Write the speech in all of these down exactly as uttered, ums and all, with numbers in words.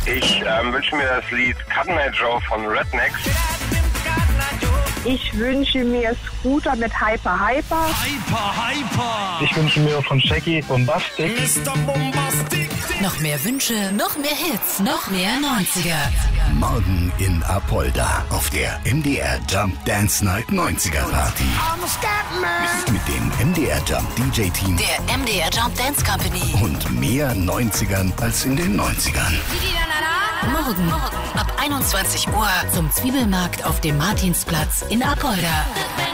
Ich ähm, wünsche mir das Lied Cut Night Joe von Rednecks. Ich wünsche mir Scooter mit Hyper Hyper. Hyper Hyper. Ich wünsche mir von Shaggy Bombastic. Mister Bombastic. Noch mehr Wünsche, noch mehr Hits, noch mehr neunziger. Morgen in Apolda auf der M D R Jump Dance Night neunziger Party. Mit dem M D R Jump D J Team. Der M D R Jump Dance Company. Und mehr neunzigern als in den neunzigern. Morgen ab einundzwanzig Uhr zum Zwiebelmarkt auf dem Martinsplatz in Apolda.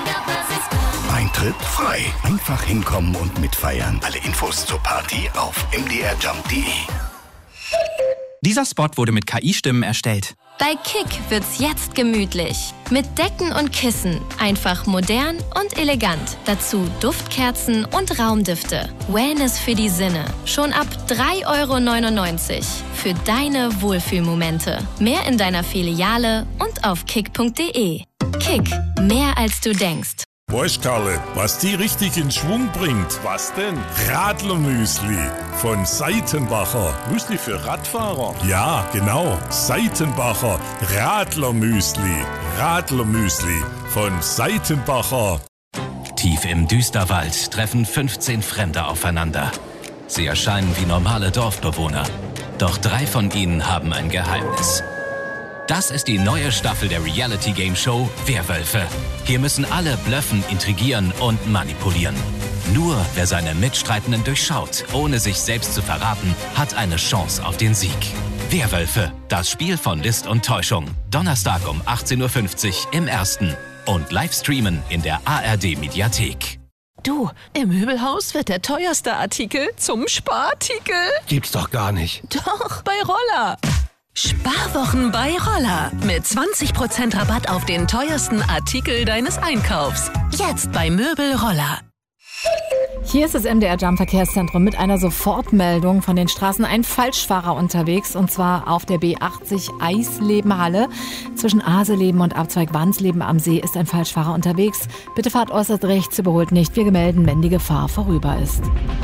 Eintritt frei. Einfach hinkommen und mitfeiern. Alle Infos zur Party auf m d r jump punkt d e. Dieser Spot wurde mit K I-Stimmen erstellt. Bei Kick wird's jetzt gemütlich. Mit Decken und Kissen. Einfach modern und elegant. Dazu Duftkerzen und Raumdüfte. Wellness für die Sinne. Schon ab drei Euro neunundneunzig. Für deine Wohlfühlmomente. Mehr in deiner Filiale und auf kick punkt d e. Kick. Mehr als du denkst. Weißt Karle, was die richtig in Schwung bringt? Was denn? Radlermüsli von Seitenbacher. Müsli für Radfahrer? Ja, genau. Seitenbacher Radlermüsli. Radlermüsli von Seitenbacher. Tief im Düsterwald treffen fünfzehn Fremde aufeinander. Sie erscheinen wie normale Dorfbewohner. Doch drei von ihnen haben ein Geheimnis. Das ist die neue Staffel der Reality-Game-Show Werwölfe. Hier müssen alle bluffen, intrigieren und manipulieren. Nur wer seine Mitstreitenden durchschaut, ohne sich selbst zu verraten, hat eine Chance auf den Sieg. Werwölfe, das Spiel von List und Täuschung. Donnerstag um achtzehn Uhr fünfzig im Ersten. Und Livestreamen in der A R D-Mediathek. Du, im Möbelhaus wird der teuerste Artikel zum Sparartikel. Gibt's doch gar nicht. Doch, bei Roller. Sparwochen bei Roller. Mit zwanzig Prozent Rabatt auf den teuersten Artikel deines Einkaufs. Jetzt bei Möbel Roller. Hier ist das M D R Jump Verkehrszentrum mit einer Sofortmeldung von den Straßen. Ein Falschfahrer unterwegs, und zwar auf der B achtzig Eisleben-Halle. Zwischen Aseleben und Abzweig Wansleben am See ist ein Falschfahrer unterwegs. Bitte fahrt äußerst rechts, überholt nicht. Wir melden, wenn die Gefahr vorüber ist.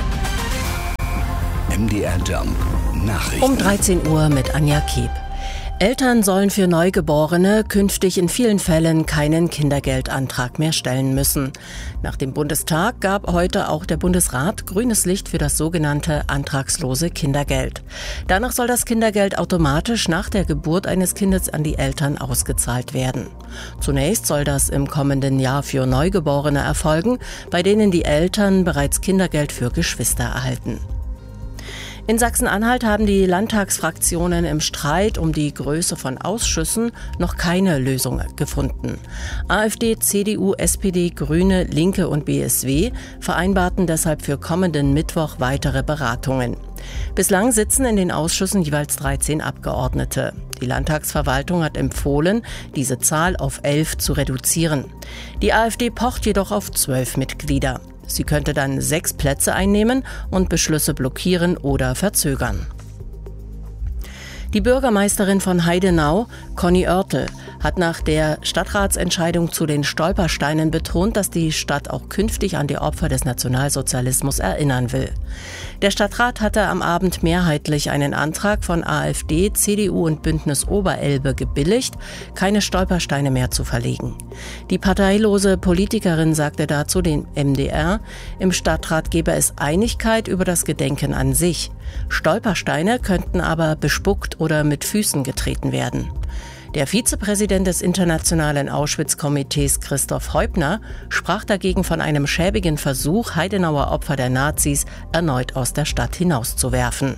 M D R Jump Nachrichten. Um dreizehn Uhr mit Anja Kiep. Eltern sollen für Neugeborene künftig in vielen Fällen keinen Kindergeldantrag mehr stellen müssen. Nach dem Bundestag gab heute auch der Bundesrat grünes Licht für das sogenannte antragslose Kindergeld. Danach soll das Kindergeld automatisch nach der Geburt eines Kindes an die Eltern ausgezahlt werden. Zunächst soll das im kommenden Jahr für Neugeborene erfolgen, bei denen die Eltern bereits Kindergeld für Geschwister erhalten. In Sachsen-Anhalt haben die Landtagsfraktionen im Streit um die Größe von Ausschüssen noch keine Lösung gefunden. AfD, C D U, S P D, Grüne, Linke und B S W vereinbarten deshalb für kommenden Mittwoch weitere Beratungen. Bislang sitzen in den Ausschüssen jeweils dreizehn Abgeordnete. Die Landtagsverwaltung hat empfohlen, diese Zahl auf elf zu reduzieren. Die AfD pocht jedoch auf zwölf Mitglieder. Sie könnte dann sechs Plätze einnehmen und Beschlüsse blockieren oder verzögern. Die Bürgermeisterin von Heidenau, Conny Oertel, hat nach der Stadtratsentscheidung zu den Stolpersteinen betont, dass die Stadt auch künftig an die Opfer des Nationalsozialismus erinnern will. Der Stadtrat hatte am Abend mehrheitlich einen Antrag von AfD, C D U und Bündnis Oberelbe gebilligt, keine Stolpersteine mehr zu verlegen. Die parteilose Politikerin sagte dazu den M D R, im Stadtrat gebe es Einigkeit über das Gedenken an sich. Stolpersteine könnten aber bespuckt oder mit Füßen getreten werden. Der Vizepräsident des Internationalen Auschwitz-Komitees Christoph Heubner sprach dagegen von einem schäbigen Versuch, Heidenauer Opfer der Nazis erneut aus der Stadt hinauszuwerfen.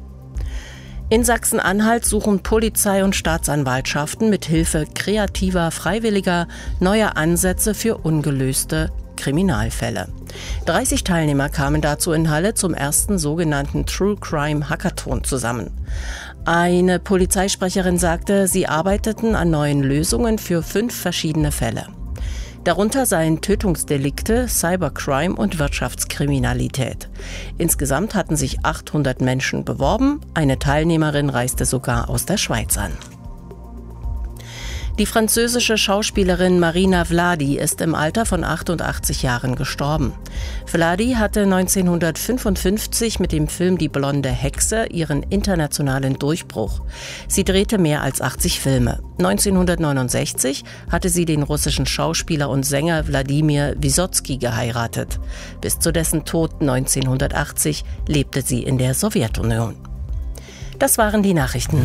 In Sachsen-Anhalt suchen Polizei und Staatsanwaltschaften mit Hilfe kreativer Freiwilliger neue Ansätze für ungelöste Kriminalfälle. dreißig Teilnehmer kamen dazu in Halle zum ersten sogenannten True Crime Hackathon zusammen. Eine Polizeisprecherin sagte, sie arbeiteten an neuen Lösungen für fünf verschiedene Fälle. Darunter seien Tötungsdelikte, Cybercrime und Wirtschaftskriminalität. Insgesamt hatten sich achthundert Menschen beworben. Eine Teilnehmerin reiste sogar aus der Schweiz an. Die französische Schauspielerin Marina Vladi ist im Alter von achtundachtzig Jahren gestorben. Vladi hatte neunzehnhundertfünfundfünfzig mit dem Film Die blonde Hexe ihren internationalen Durchbruch. Sie drehte mehr als achtzig Filme. neunzehnhundertneunundsechzig hatte sie den russischen Schauspieler und Sänger Wladimir Wysotsky geheiratet. Bis zu dessen Tod neunzehnhundertachtzig lebte sie in der Sowjetunion. Das waren die Nachrichten.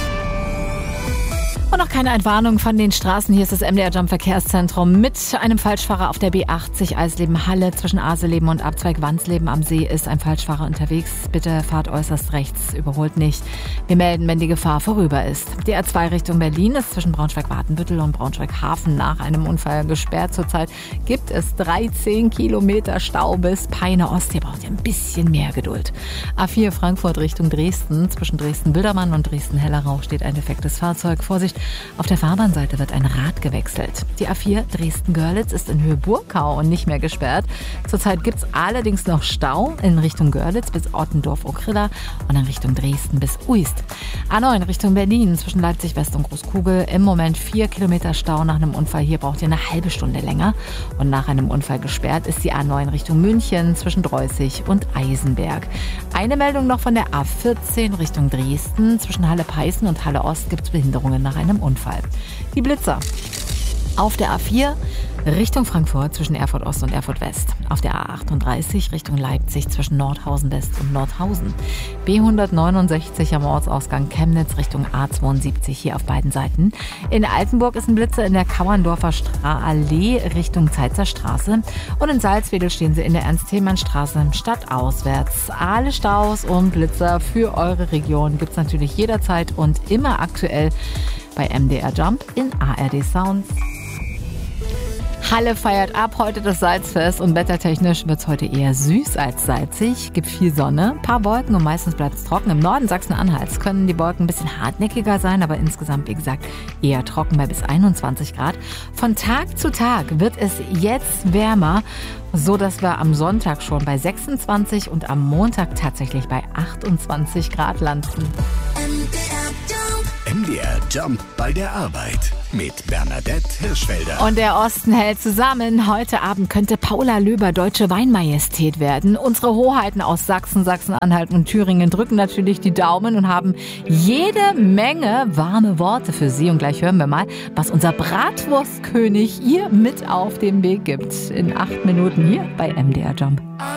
Und noch keine Entwarnung von den Straßen. Hier ist das M D R Jump Verkehrszentrum mit einem Falschfahrer auf der B achtzig Eisleben-Halle. Zwischen Aseleben und Abzweig Wandsleben am See ist ein Falschfahrer unterwegs. Bitte fahrt äußerst rechts, überholt nicht. Wir melden, wenn die Gefahr vorüber ist. Die A zwei Richtung Berlin ist zwischen Braunschweig-Watenbüttel und Braunschweig-Hafen nach einem Unfall gesperrt. Zurzeit gibt es dreizehn Kilometer Stau bis Peine Ost. Hier braucht ihr ein bisschen mehr Geduld. A vier Frankfurt Richtung Dresden. Zwischen Dresden-Bildermann und Dresden-Hellerau steht ein defektes Fahrzeug. Vorsicht! Auf der Fahrbahnseite wird ein Rad gewechselt. Die A vier Dresden-Görlitz ist in Höhe Burgau und nicht mehr gesperrt. Zurzeit gibt es allerdings noch Stau in Richtung Görlitz bis Ottendorf-Okrilla und in Richtung Dresden bis Uist. A neun Richtung Berlin zwischen Leipzig West und Großkugel. Im Moment vier Kilometer Stau nach einem Unfall. Hier braucht ihr eine halbe Stunde länger. Und nach einem Unfall gesperrt ist die A neun Richtung München zwischen Dreußig und Eisenberg. Eine Meldung noch von der A vierzehn Richtung Dresden. Zwischen Halle-Peißen und Halle-Ost gibt es Behinderungen nach einem Unfall. Die Blitzer. Auf der A vier Richtung Frankfurt zwischen Erfurt Ost und Erfurt West. Auf der A achtunddreißig Richtung Leipzig zwischen Nordhausen West und Nordhausen. B hundertneunundsechzig am Ortsausgang Chemnitz Richtung A zweiundsiebzig hier auf beiden Seiten. In Altenburg ist ein Blitzer in der Kauerndorfer Stra- Allee Richtung Zeitzer Straße. Und in Salzwedel stehen sie in der Ernst-Thälmann-Straße stadtauswärts. Alle Staus und Blitzer für eure Region gibt es natürlich jederzeit und immer aktuell bei M D R Jump in A R D Sounds. Halle feiert ab heute das Salzfest und wettertechnisch wird es heute eher süß als salzig. Gibt viel Sonne, ein paar Wolken und meistens bleibt es trocken. Im Norden Sachsen-Anhalts können die Wolken ein bisschen hartnäckiger sein, aber insgesamt, wie gesagt, eher trocken bei bis einundzwanzig Grad. Von Tag zu Tag wird es jetzt wärmer, so dass wir am Sonntag schon bei sechsundzwanzig und am Montag tatsächlich bei achtundzwanzig Grad landen. M D R Jump bei der Arbeit mit Bernadette Hirschfelder. Und der Osten hält zusammen. Heute Abend könnte Paula Löber deutsche Weinmajestät werden. Unsere Hoheiten aus Sachsen, Sachsen-Anhalt und Thüringen drücken natürlich die Daumen und haben jede Menge warme Worte für sie. Und gleich hören wir mal, was unser Bratwurstkönig ihr mit auf den Weg gibt. In acht Minuten hier bei M D R Jump.